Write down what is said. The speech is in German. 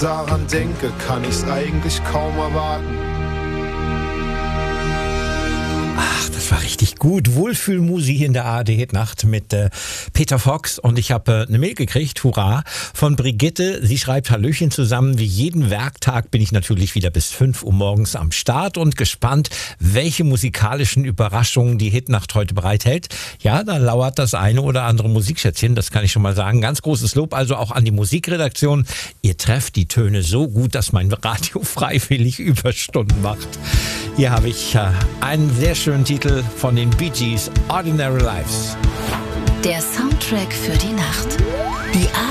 daran denke, kann ich's eigentlich kaum erwarten. Ach, das war richtig gut. Wohlfühlmusik hier in der ARD-Hitnacht mit Peter Fox. Und ich habe eine Mail gekriegt, hurra, von Brigitte. Sie schreibt, Hallöchen zusammen. Wie jeden Werktag bin ich natürlich wieder bis 5 Uhr morgens am Start und gespannt, welche musikalischen Überraschungen die Hitnacht heute bereithält. Ja, da lauert das eine oder andere Musikschätzchen, das kann ich schon mal sagen. Ganz großes Lob also auch an die Musikredaktion. Ihr trefft die Töne so gut, dass mein Radio freiwillig Überstunden macht. Hier habe ich einen sehr schönen Titel von den Bee Gees, Ordinary Lives. Der Soundtrack für die Nacht. Die